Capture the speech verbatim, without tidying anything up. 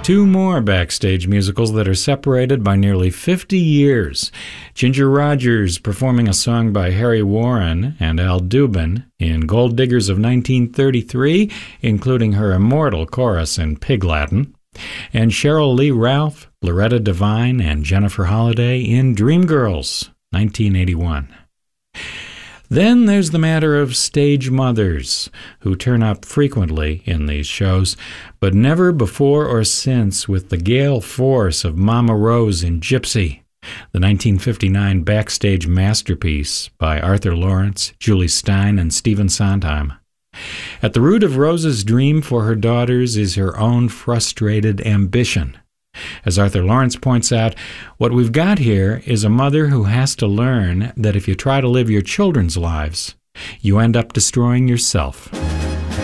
Two more backstage musicals that are separated by nearly fifty years. Ginger Rogers performing a song by Harry Warren and Al Dubin in Gold Diggers of nineteen thirty-three, including her immortal chorus in Pig Latin, and Cheryl Lee Ralph, Loretta Devine, and Jennifer Holliday in Dreamgirls, nineteen eighty-one. Then there's the matter of stage mothers, who turn up frequently in these shows, but never before or since with the gale force of Mama Rose in Gypsy, the nineteen fifty-nine backstage masterpiece by Arthur Lawrence, Julie Stein, and Stephen Sondheim. At the root of Rose's dream for her daughters is her own frustrated ambition. As Arthur Lawrence points out, what we've got here is a mother who has to learn that if you try to live your children's lives, you end up destroying yourself.